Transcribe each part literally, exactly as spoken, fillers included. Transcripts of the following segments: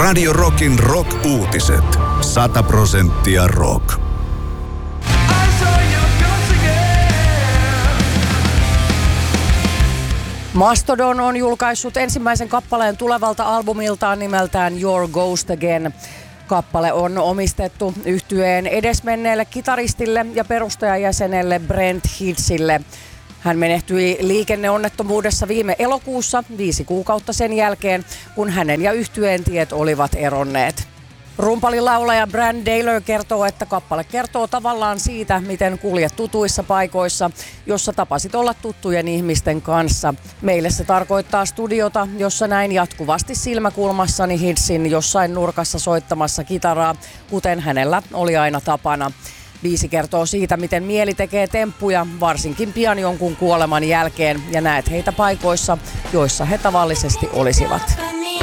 Radio Rockin rock-uutiset. Sata prosenttia rock. Mastodon on julkaissut ensimmäisen kappaleen tulevalta albumiltaan nimeltään Your Ghost Again. Kappale on omistettu yhtyeen edesmenneelle kitaristille ja perustajajäsenelle Brent Hidsille. Hän menehtyi liikenneonnettomuudessa viime elokuussa viisi kuukautta sen jälkeen, kun hänen ja yhtyeen tiet olivat eronneet. Rumpalilaulaja Brann Dailor kertoo, että kappale kertoo tavallaan siitä, miten kuljet tutuissa paikoissa, jossa tapasit olla tuttujen ihmisten kanssa. Meille se tarkoittaa studiota, jossa näin jatkuvasti silmäkulmassani Hidsin jossain nurkassa soittamassa kitaraa, kuten hänellä oli aina tapana. Biisi kertoo siitä, miten mieli tekee temppuja, varsinkin pian jonkun kuoleman jälkeen, ja näet heitä paikoissa, joissa he tavallisesti olisivat.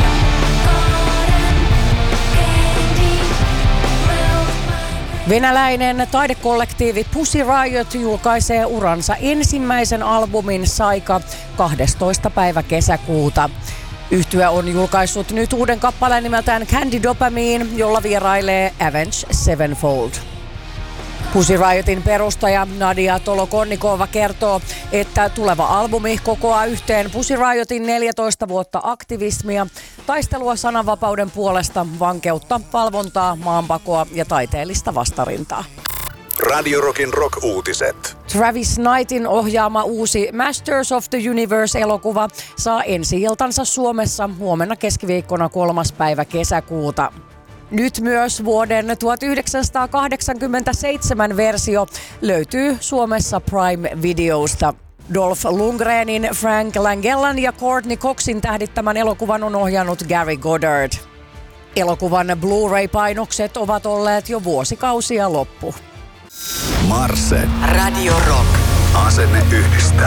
Venäläinen taidekollektiivi Pussy Riot julkaisee uransa ensimmäisen albumin Saika kahdestoista päivä kesäkuuta. Yhtye on julkaissut nyt uuden kappaleen nimeltään Candy Dopamine, jolla vierailee Avenged Sevenfold. Pussy Riotin perustaja Nadia Tolokonnikova kertoo, että tuleva albumi kokoaa yhteen Pussy Riotin neljätoista vuotta aktivismia, taistelua sananvapauden puolesta, vankeutta, valvontaa, maanpakoa ja taiteellista vastarintaa. Radio Rockin rock-uutiset. Travis Knightin ohjaama uusi Masters of the Universe-elokuva saa ensi-iltansa Suomessa huomenna keskiviikkona kolmas päivä kesäkuuta. Nyt myös vuoden tuhatyhdeksänsataakahdeksankymmentäseitsemän versio löytyy Suomessa Prime-videosta. Dolph Lundgrenin, Frank Langellan ja Courtney Coxin tähdittämän elokuvan on ohjannut Gary Goddard. Elokuvan Blu-ray-painokset ovat olleet jo vuosikausia loppu. Marse. Radio Rock. Asenne yhdistää.